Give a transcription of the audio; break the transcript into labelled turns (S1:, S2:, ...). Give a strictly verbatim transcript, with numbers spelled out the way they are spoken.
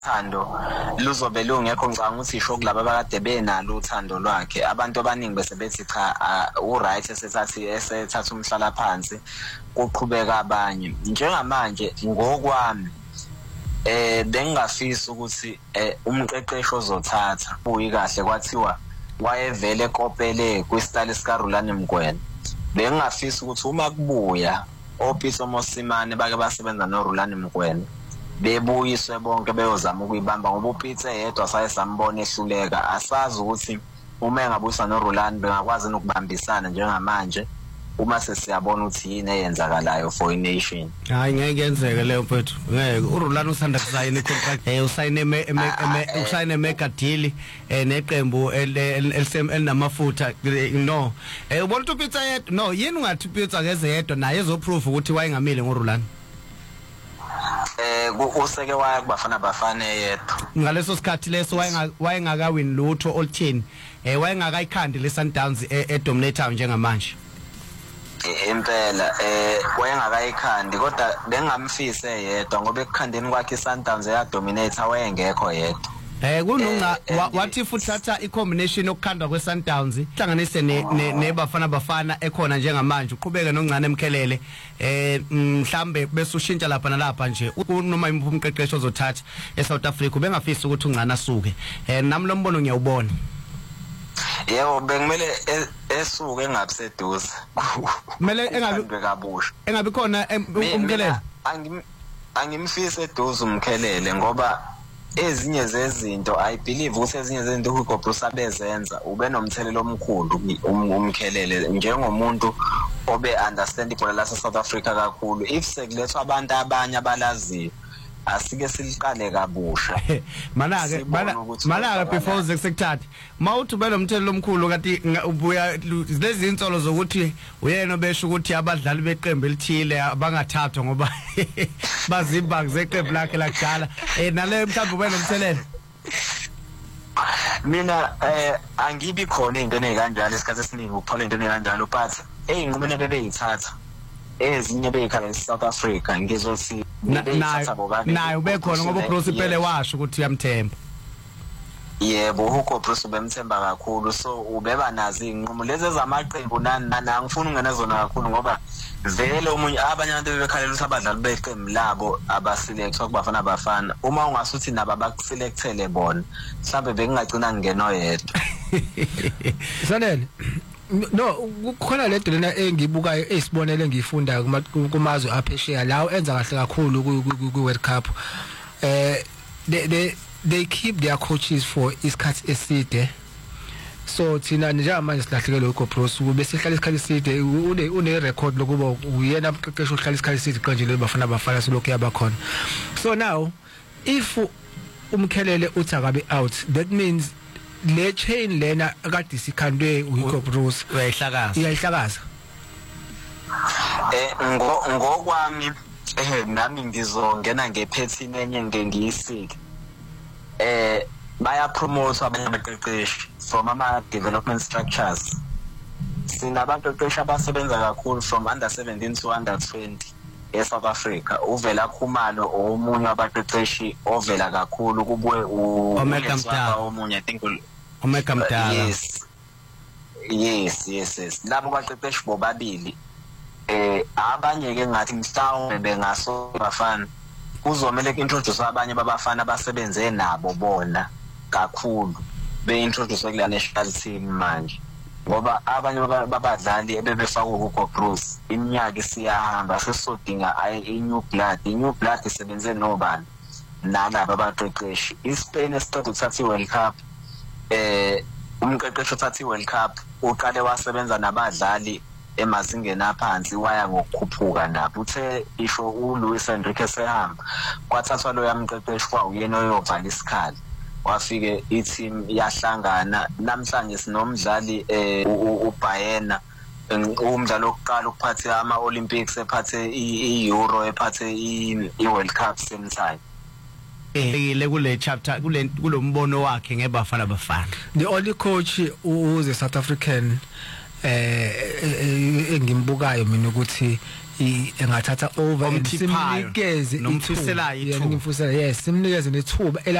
S1: Thando luzobe lungekho ngicanga ukuthi isho kulabo abakade benalo uthando lwakhe abantu abaningi bese bethi cha u right esethathi esethatha umhlala phansi kuqhubeka abanye njengamanje ngokwami eh bengingafisa ukuthi umqeqesho ozothatha uyikahle kwathiwa wayevele kopele kwistyle sikaRulani Mgwena bengingafisa ukuthi uma kubuya oPeter Mosimane bake basebenza noRulani Mgwena bebuyiswe bonke beyozama ukuyibamba ngoba uPeter yedwa sayesambona ehluleka asazi ukuthi uma engabuyisa noRulani bengakwazi ukubambisana njengamanje uma sesiyabona ukuthi yini eyenzakalayo for ination.
S2: Hayi ngeke yenzeke leyo mfethu ngeke uRulani usanda kusayina icontract eh usayine usayine mega deal eh neqembu elinamafutha no eh ubona ukuthi uPeter yedwa no yini ungathi uPeter ngeze yedwa naye ezoprove ukuthi wayengamile ngoRulani
S1: eh useke waya kubafana bafana yedwa
S2: ngaleso sikhathi leso wayengakawini lutho olthini eh wayengakayikhandi le Sundowns edominator njengamanje
S1: impela eh wayengakayikhandi kodwa bengamfise yedwa ngoba ekukhandeni kwakhe iSundowns eyadominator wayengekho yedwa
S2: eh kunonga wathi futhi thatha icombination yokukhandwa kweSundowns ihlanganise nebafana bafana ekhona njengamanje uqhubeke noNcane Mkhelele eh mhlambe bese ushintsha lapha nalapha nje noma impho umqeqesho ozothatha eSouth Africa bengafisa ukuthi uNcane asuke eh nami lo mbono ngiyawubona.
S1: Yebo bengimele esuke engabuseduze
S2: kumele engabi
S1: kabusha
S2: engabi khona umkhelele
S1: angimfise eduze umkhelele ngoba ezinye zezinto I believe ukuthi ezinye zezinto uHugo Broos abezenza ube nomthelelo omkhulu umkhelele njengomuntu obe understand ibhola lase South Africa kakhulu if sekulethwa abantu abanye abalaziyo asike siliqale kabusha
S2: mana ke mana ke before sekuthatha mawuthi ube nomthelelo omkhulu kanti ubuya lezi insolo zokuthi uyena obesha ukuthi abadlali beqembu elithile abangathathwa ngoba bazimba zeqembu lakhe lakudala eh nale mhlawumbe ube nomthelelo
S1: mina eh angibi khona into nekanjalo isikhathi esiningi ukuphola into nekanjalo but hey ngumene bebeyithatha ezinye beyikhala South Africa ngizothi
S2: nayo ube khona ngoba uBroos impela washo ukuthi uyamthemba.
S1: Yebo uHugo Broos ubemthemba kakhulu so ubeba nazi inqumo lezi ezamaqembu nani nani angifuni ungena zona kakhulu ngoba vele umunye abanye abantu bebekhalela ukuthi abadlali beqembu labo abaselect okubafana abafana uma ungasuthi nabo abakuselectele bona mhlambe bekungagcina ngeno yedwa.
S3: Sanele no kukhona lento lena engibukayo esibonele ngifunda kumazwe aphesheya lawo enza kahle kakhulu ku World Cup eh they they they keep their coaches for isikhathi eside so thina njengamanje silahlekelwe uHugo Broos ube sihlala isikhathi eside une une record lokuba uyena umqeqeshi ohlala isikhathi eside qanje le bafana bafana silokhu yabakhona so now if umkhelele uthi akabe out that means le chain lena akade sikhandwe uHugo Broos
S2: uyayihlakaza
S3: iyayihlakaza
S1: eh ngo ngokwami eh nami ngizongena ngephethini enye ngengiyisike eh baya promote abanye abaqeqeshi from ama development structures sinabaqeqeshi abasebenza kakhulu from under seventeen to under twenty eSouth Africa uvela Khumalo omunye abaqeqeshi ovela kakhulu kubuye
S2: uOmega Mdala
S1: omunye I think
S2: Omega Mdala
S1: yes yes yes yes labo baqeqeshi bobabili eh abanye ke ngathi mhlawumbe bengaso bafana kuzomela introduce abanye babafana basebenze nabo bona kakhulu be introduce kula national team manje ngoba abanye babadlali ebebefaka uHugo Broos iminyaka isiyahamba sesodinga i new blood i new blood isebenze nobani nalabo abaqeqeshi iSpain esithatha uthatha iWorld Cup eh umqeqeshi uthatha iWorld Cup uqale wasebenza nabadlali emazingeni aphansi waya ngokukhuphuka nabo uthe isho uLuis Enrique sehamba kwathathwa lo yamqeqeshi kwa uyena oyovala isikhali wafike i-team yahlangana namhlanje sinomdlali eh uBayena umdlalo wokuqala ukuphatha ama Olympics ephathe i-Euro ephathe i-World Cup same time
S2: eh le kule chapter kule kulombono wakhe ngebafana bafana
S3: the only coach uze South African eh engimbukayo mina ukuthi engathatha over
S2: Omthiphayo,
S3: simnikeze
S2: nomfiselayo ithuba.
S3: ngimfusela yes simnikeze nethuba